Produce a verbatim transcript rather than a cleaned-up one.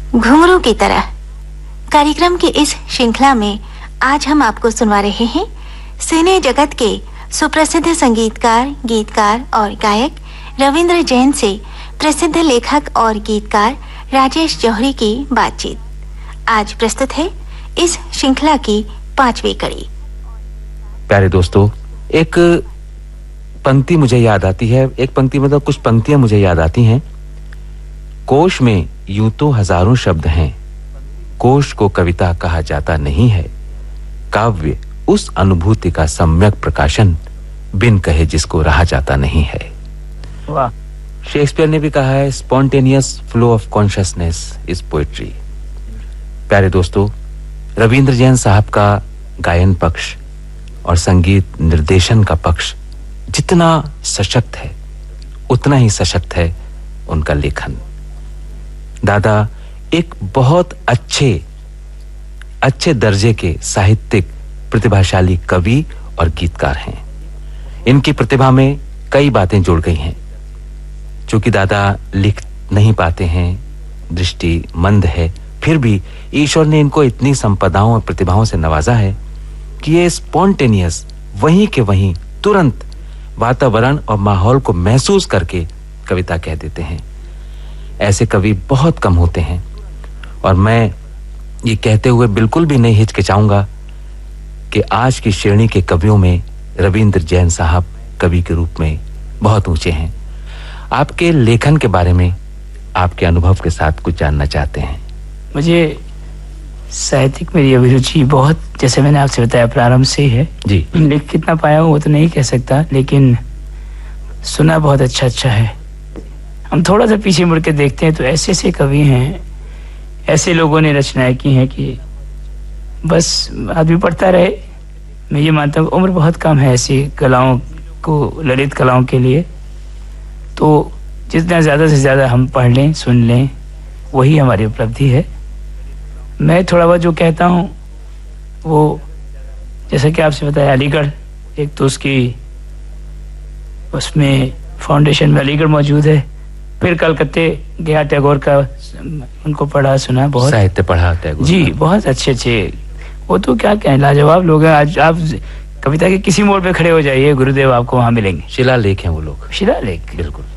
घुंघरू की तरह कार्यक्रम की इस श्रृंखला में आज हम आपको सुनवा रहे हैं सिने जगत के सुप्रसिद्ध संगीतकार, गीतकार और गायक रविंद्र जैन से प्रसिद्ध लेखक और गीतकार राजेश जौहरी की बातचीत। आज प्रस्तुत है इस श्रृंखला की पांचवी कड़ी। प्यारे दोस्तों, एक पंक्ति मुझे याद आती है, एक पंक्ति मतलब कुछ पंक्तियां मुझे याद आती हैं। कोश में यूं तो हजारों शब्द हैं, कोश को कविता कहा जाता नहीं है। काव्य उस अनुभूति का सम्यक प्रकाशन, बिन कहे जिसको रहा जाता नहीं है। वाह। शेक्सपियर ने भी कहा है, spontaneous flow of consciousness is poetry. प्यारे दोस्तों, रविंद्र जैन साहब का गायन पक्ष और संगीत निर्देशन का पक्ष जितना सशक्त है, उतना ही सशक्त है उनका लेखन। दादा एक बहुत अच्छे अच्छे दर्जे के साहित्यिक प्रतिभाशाली कवि और गीतकार हैं। इनकी प्रतिभा में कई बातें जुड़ गई हैं। चूंकि दादा लिख नहीं पाते हैं, दृष्टि मंद है, फिर भी ईश्वर ने इनको इतनी संपदाओं और प्रतिभाओं से नवाजा है कि ये स्पॉन्टेनियस वहीं के वहीं तुरंत वातावरण और माहौल को महसूस करके कविता कह देते हैं। ऐसे कवि बहुत कम होते हैं और मैं ये कहते हुए बिल्कुल भी नहीं हिचकिचाऊंगा कि आज की श्रेणी के कवियों में रविंद्र जैन साहब कवि के रूप में बहुत ऊंचे हैं। आपके लेखन के बारे में आपके अनुभव के साथ कुछ जानना चाहते हैं। मुझे साहित्यिक मेरी अभिरुचि बहुत, जैसे मैंने आपसे बताया, प्रारंभ से ही है जी। लिख कितना पाया हूँ वो तो नहीं कह सकता, लेकिन सुना बहुत अच्छा अच्छा है। हम थोड़ा सा पीछे मुड़ के देखते हैं तो ऐसे ऐसे कवि हैं, ऐसे लोगों ने रचनाएं की हैं कि बस आदमी पढ़ता रहे। मैं ये मानता हूँ उम्र बहुत कम है ऐसी कलाओं को, ललित कलाओं के लिए। तो जितना ज़्यादा से ज़्यादा हम पढ़ लें, सुन लें, वही हमारी उपलब्धि है। मैं थोड़ा बहुत जो कहता हूँ वो, जैसा कि आपसे बताया, अलीगढ़ एक तो उसकी उसमें फाउंडेशन में अलीगढ़ मौजूद है। फिर कलकत्ते गया, टैगोर का उनको पढ़ा, सुना, बहुत साहित्य पढ़ा टैगोर जी, बहुत अच्छे अच्छे। वो तो क्या कहें, लाजवाब लोग हैं। आज आप कविता के किसी मोड़ पे खड़े हो जाइए, गुरुदेव आपको वहाँ मिलेंगे। शिलालेख हैं वो लोग, शिलालेख। बिल्कुल।